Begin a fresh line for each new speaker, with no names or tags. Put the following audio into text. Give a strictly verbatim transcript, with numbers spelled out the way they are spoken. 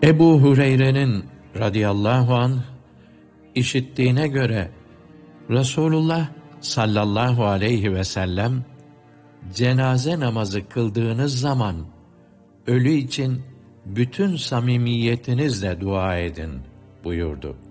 Ebu Hureyre'nin radıyallahu anh işittiğine göre Resulullah sallallahu aleyhi ve sellem cenaze namazı kıldığınız zaman ölü için bütün samimiyetinizle dua edin buyurdu.